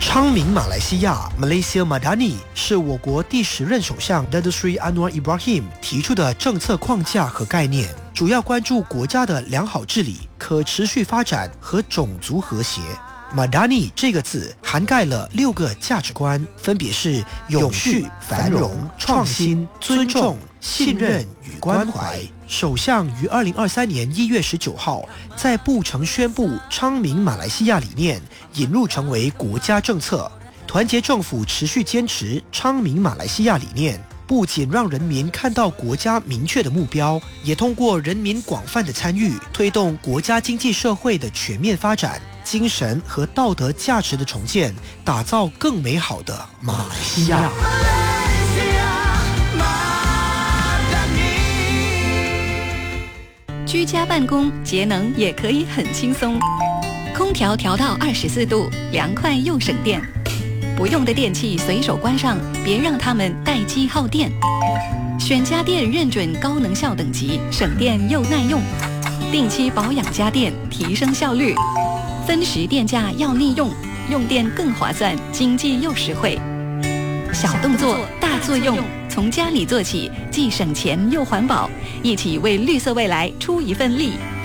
昌明马来西亚 Malaysia Madani 是我国第10任首相 Datuk Seri Anwar Ibrahim 提出的政策框架和概念，主要关注国家的良好治理、可持续发展和种族和谐。Madani 这个字涵盖了6个价值观，分别是永续、繁荣、创新、尊重、信任与关怀。首相于2023年1月19号在布城宣布昌明马来西亚理念引入成为国家政策，团结政府持续坚持昌明马来西亚理念，不仅让人民看到国家明确的目标，也通过人民广泛的参与，推动国家经济社会的全面发展，精神和道德价值的重建，打造更美好的马来西亚。 居家办公节能也可以很轻松，空调调到24度，凉快又省电。不用的电器随手关上，别让它们待机耗电。选家电认准高能效等级，省电又耐用。定期保养家电，提升效率。分时电价要利用，用电更划算，经济又实惠。小动作大作用，从家里做起，既省钱又环保，一起为绿色未来出一份力。